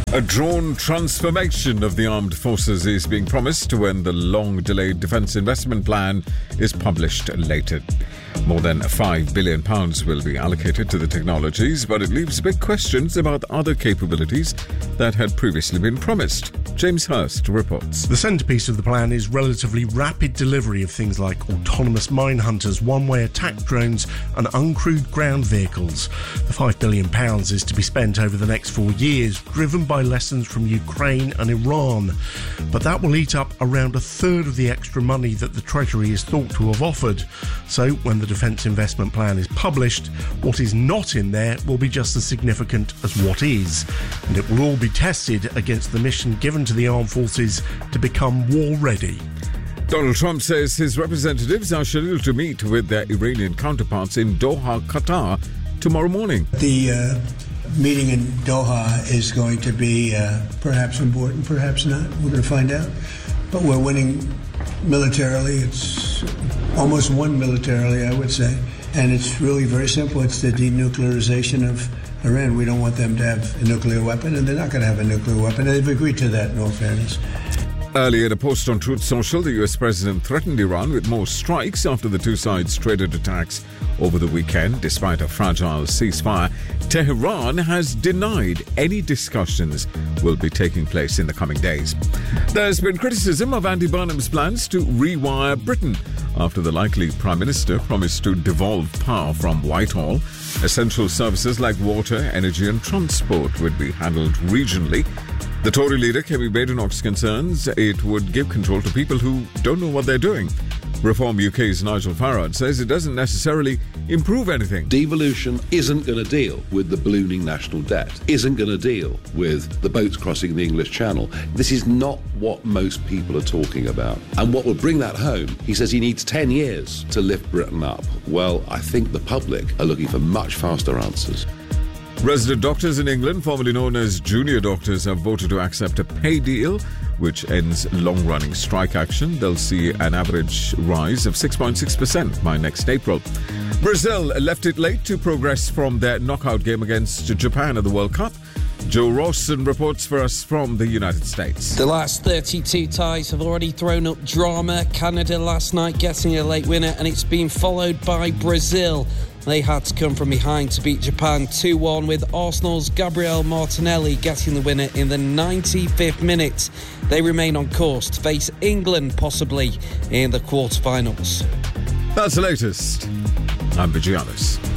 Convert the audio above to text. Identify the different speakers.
Speaker 1: A drawn transformation of the armed forces is being promised when the long-delayed defence investment plan is published later. More than £5 billion will be allocated to the technologies, but it leaves big questions about other capabilities that had previously been promised. James Hurst reports.
Speaker 2: The centrepiece of the plan is relatively rapid delivery of things like autonomous mine hunters, one-way attack drones and uncrewed ground vehicles. The £5 billion is to be spent over the next 4 years, driven by lessons from Ukraine and Iran. But that will eat up around a third of the extra money that the Treasury is thought to have offered. So when the Defence Investment Plan is published, what is not in there will be just as significant as what is. And it will all be tested against the mission given to the armed forces to become war ready.
Speaker 1: Donald Trump says his representatives are scheduled to meet with their Iranian counterparts in Doha, Qatar, tomorrow morning.
Speaker 3: The meeting in Doha is going to be perhaps important, perhaps not. We're going to find out. But we're winning militarily. It's almost won militarily, I would say. And it's really very simple. It's the denuclearization of Iran. We don't want them to have a nuclear weapon, and they're not going to have a nuclear weapon. They've agreed to that, in all fairness.
Speaker 1: Earlier, in a post on Truth Social, the US president threatened Iran with more strikes after the two sides traded attacks over the weekend. Despite a fragile ceasefire, Tehran has denied any discussions will be taking place in the coming days. There's been criticism of Andy Burnham's plans to rewire Britain after the likely Prime Minister promised to devolve power from Whitehall. Essential services like water, energy and transport would be handled regionally. The Tory leader, Kemi Badenoch's concerns it would give control to people who don't know what they're doing. Reform UK's Nigel Farage says it doesn't necessarily improve anything.
Speaker 4: Devolution isn't going to deal with the ballooning national debt, isn't going to deal with the boats crossing the English Channel. This is not what most people are talking about. And what will bring that home, he says he needs 10 years to lift Britain up. Well, I think the public are looking for much faster answers.
Speaker 1: Resident doctors in England, formerly known as junior doctors, have voted to accept a pay deal which ends long-running strike action. They'll see an average rise of 6.6% by next April. Brazil left it late to progress from their knockout game against Japan at the World Cup. Joe Rawson reports for us from the United States.
Speaker 5: The last 32 ties have already thrown up drama. Canada last night getting a late winner, and it's been followed by Brazil. They had to come from behind to beat Japan 2-1, with Arsenal's Gabriel Martinelli getting the winner in the 95th minute. They remain on course to face England possibly in the quarterfinals.
Speaker 1: That's the latest. I'm Vijay Alice.